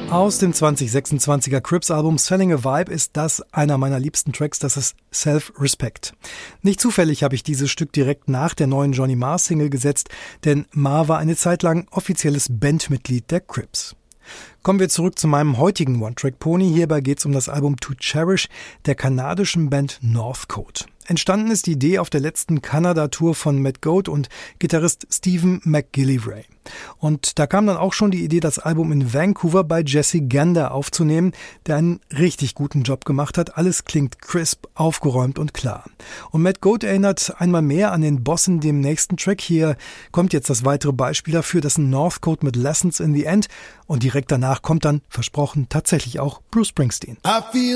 Aus dem 2026er Crips-Album Selling a Vibe ist das einer meiner liebsten Tracks, das ist Self-Respect. Nicht zufällig habe ich dieses Stück direkt nach der neuen Johnny Marr-Single gesetzt, denn Marr war eine Zeit lang offizielles Bandmitglied der Crips. Kommen wir zurück zu meinem heutigen One-Track-Pony. Hierbei geht es um das Album To Cherish der kanadischen Band Northcote. Entstanden ist die Idee auf der letzten Kanada-Tour von Matt Goat und Gitarrist Stephen McGillivray. Und da kam dann auch schon die Idee, das Album in Vancouver bei Jesse Gander aufzunehmen, der einen richtig guten Job gemacht hat. Alles klingt crisp, aufgeräumt und klar. Und Matt Goat erinnert einmal mehr an den Boss in dem nächsten Track. Hier kommt jetzt das weitere Beispiel dafür, das ist ein Northcote mit Lessons in the End. Und direkt danach kommt dann, versprochen, tatsächlich auch Bruce Springsteen.